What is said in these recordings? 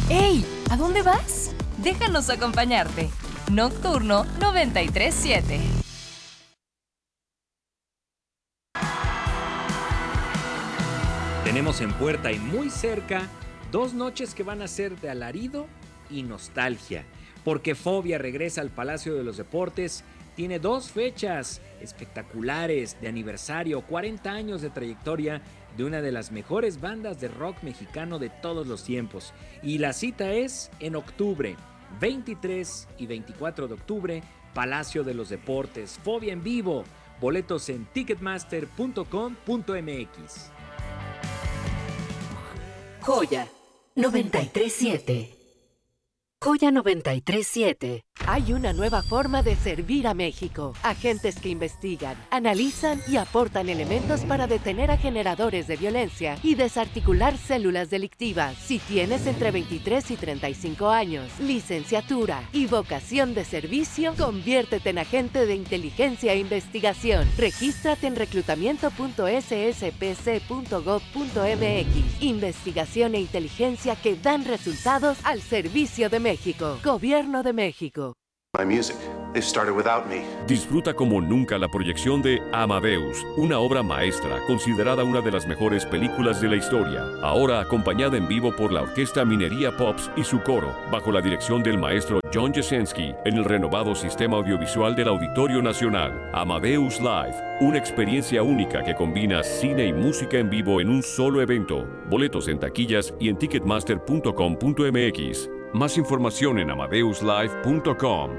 ¡Ey! ¿A dónde vas? Déjanos acompañarte. Nocturno 93.7. Tenemos en puerta y muy cerca 2 noches que van a ser de alarido y nostalgia, porque Fobia regresa al Palacio de los Deportes. Tiene 2 fechas espectaculares de aniversario, 40 años de trayectoria de una de las mejores bandas de rock mexicano de todos los tiempos. Y la cita es en octubre, 23 y 24 de octubre, Palacio de los Deportes. Fobia en vivo. Boletos en ticketmaster.com.mx. Joya 93.7. Joya 93.7. Hay una nueva forma de servir a México. Agentes que investigan, analizan y aportan elementos para detener a generadores de violencia y desarticular células delictivas. Si tienes entre 23 y 35 años, licenciatura y vocación de servicio, conviértete en agente de inteligencia e investigación. Regístrate en reclutamiento.sspc.gov.mx. Investigación e inteligencia que dan resultados al servicio de México. Gobierno de México. My music. They started without me. Disfruta como nunca la proyección de Amadeus, una obra maestra considerada una de las mejores películas de la historia. Ahora acompañada en vivo por la Orquesta Minería Pops y su coro, bajo la dirección del maestro John Jasenski, en el renovado sistema audiovisual del Auditorio Nacional. Amadeus Live, una experiencia única que combina cine y música en vivo en un solo evento. Boletos en taquillas y en ticketmaster.com.mx. Más información en amadeuslive.com.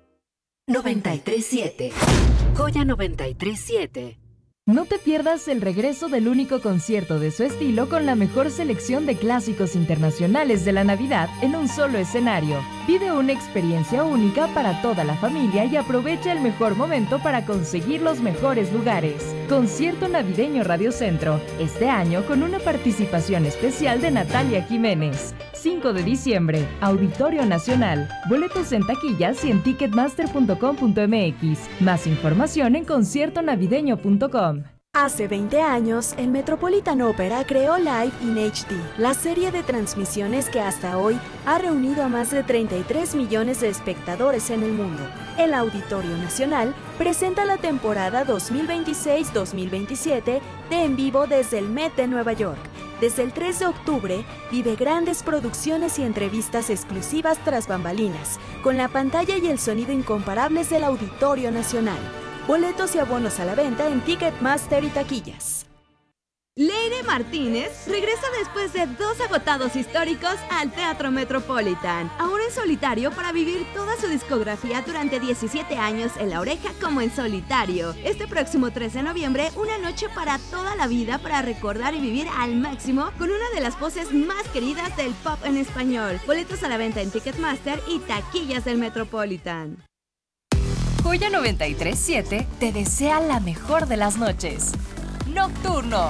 93.7. Joya 93.7. No te pierdas el regreso del único concierto de su estilo con la mejor selección de clásicos internacionales de la Navidad en un solo escenario. Vive una experiencia única para toda la familia y aprovecha el mejor momento para conseguir los mejores lugares. Concierto Navideño Radio Centro, este año con una participación especial de Natalia Jiménez. 5 de diciembre, Auditorio Nacional. Boletos en taquillas y en ticketmaster.com.mx. Más información en conciertonavideño.com. Hace 20 años, el Metropolitan Opera creó Live in HD, la serie de transmisiones que hasta hoy ha reunido a más de 33 millones de espectadores en el mundo. El Auditorio Nacional presenta la temporada 2026-2027 de En Vivo desde el Met de Nueva York. Desde el 3 de octubre, vive grandes producciones y entrevistas exclusivas tras bambalinas, con la pantalla y el sonido incomparables del Auditorio Nacional. Boletos y abonos a la venta en Ticketmaster y taquillas. Leire Martínez regresa después de 2 agotados históricos al Teatro Metropolitan, ahora en solitario para vivir toda su discografía durante 17 años en La Oreja como en solitario. Este próximo 3 de noviembre, una noche para toda la vida para recordar y vivir al máximo con una de las voces más queridas del pop en español. Boletos a la venta en Ticketmaster y taquillas del Metropolitan. Joya 93.7 te desea la mejor de las noches. Nocturno.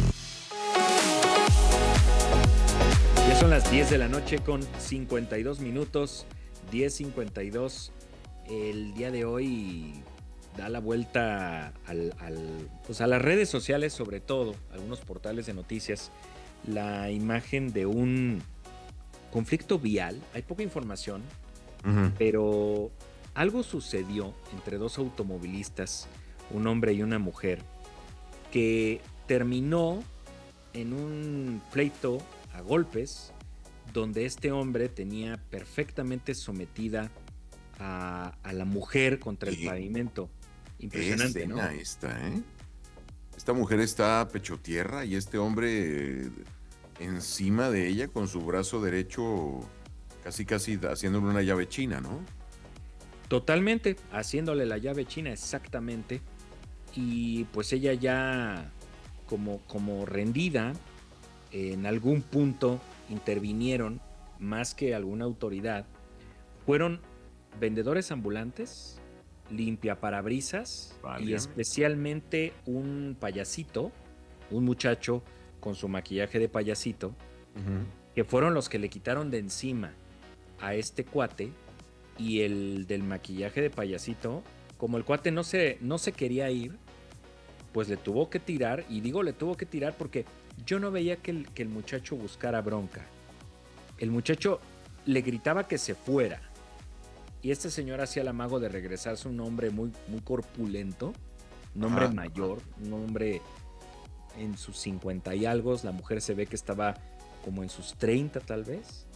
Ya son las 10 de la noche con 52 minutos, 10:52. El día de hoy da la vuelta pues a las redes sociales, sobre todo, algunos portales de noticias, la imagen de un conflicto vial. Hay poca información, pero algo sucedió entre 2 automovilistas, un hombre y una mujer, que terminó en un pleito a golpes, donde este hombre tenía perfectamente sometida a la mujer contra el pavimento. Impresionante, ¿no? Esta mujer está pecho tierra y este hombre encima de ella con su brazo derecho casi haciéndole una llave china, ¿no? Totalmente, haciéndole la llave china, exactamente. Y pues ella ya como rendida, en algún punto intervinieron más que alguna autoridad. Fueron vendedores ambulantes, limpiaparabrisas y especialmente un payasito, un muchacho con su maquillaje de payasito, que fueron los que le quitaron de encima a este cuate. Y el del maquillaje de payasito, como el cuate no se quería ir, pues le tuvo que tirar. Y digo le tuvo que tirar porque yo no veía que el muchacho buscara bronca. El muchacho le gritaba que se fuera. Y este señor hacía el amago de regresarse, un hombre muy, muy corpulento, un hombre mayor, un hombre en sus 50 y algo. La mujer se ve que estaba como en sus 30 tal vez.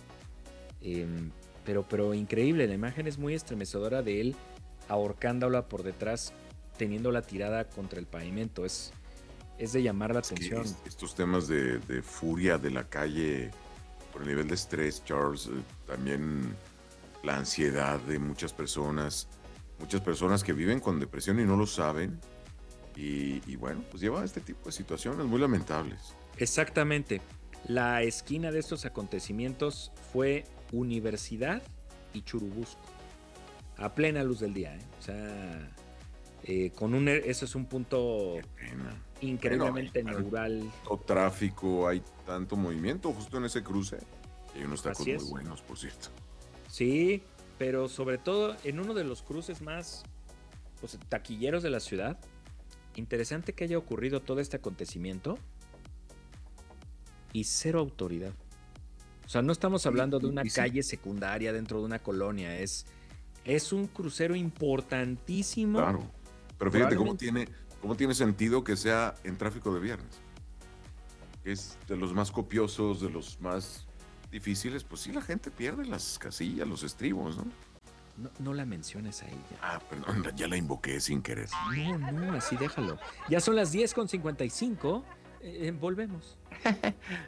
Pero increíble, la imagen es muy estremecedora de él ahorcándola por detrás, teniéndola tirada contra el pavimento. Es de llamar la atención. Estos temas de furia de la calle por el nivel de estrés, Charles, también la ansiedad de muchas personas que viven con depresión y no lo saben, y bueno, pues lleva a este tipo de situaciones muy lamentables. Exactamente. La esquina de estos acontecimientos fue Universidad y Churubusco, a plena luz del día, ¿eh? O sea, eso es un punto increíblemente neural. Tanto tráfico, hay tanto movimiento justo en ese cruce. Y hay unos tacos Así es. muy buenos, por cierto. Sí, pero sobre todo en uno de los cruces más taquilleros de la ciudad. Interesante que haya ocurrido todo este acontecimiento y cero autoridad. O sea, no estamos hablando de una calle secundaria dentro de una colonia. Es un crucero importantísimo. Claro, pero fíjate cómo tiene sentido que sea en tráfico de viernes. Es de los más copiosos, de los más difíciles. Pues sí, la gente pierde las casillas, los estribos, ¿no? No la menciones a ella. Ah, perdón, ya la invoqué sin querer. No, así déjalo. Ya son las 10:55. Volvemos.